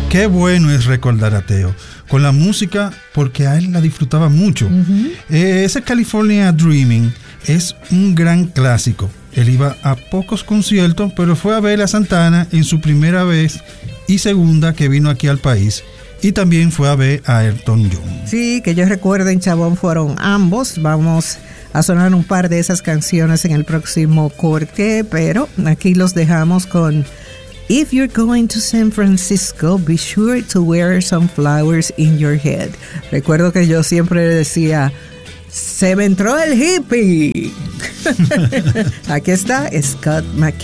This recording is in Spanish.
Qué bueno es recordar a Teo con la música, porque a él la disfrutaba mucho. Ese California Dreaming es un gran clásico. Él iba a pocos conciertos, pero fue a ver a Santana en su primera vez y segunda que vino aquí al país. Y también fue a ver a Elton John. Sí, que yo recuerdo en Chabón fueron ambos. Vamos a sonar un par de esas canciones en el próximo corte, pero aquí los dejamos con If you're going to San Francisco, be sure to wear some flowers in your head. Recuerdo que yo siempre decía, se me entró el hippie. Aquí está Scott McKay.